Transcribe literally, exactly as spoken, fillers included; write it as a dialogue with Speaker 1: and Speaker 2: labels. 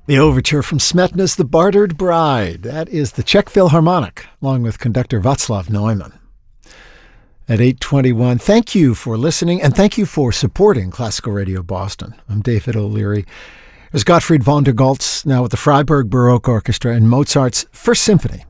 Speaker 1: The overture from Smetana's The Bartered Bride. That is the Czech Philharmonic, along with conductor Václav Neumann. At eight twenty-one, thank you for listening, and thank you for supporting Classical Radio Boston. I'm David O'Leary. There's Gottfried von der Goltz now with the Freiburg Baroque Orchestra and Mozart's First Symphony.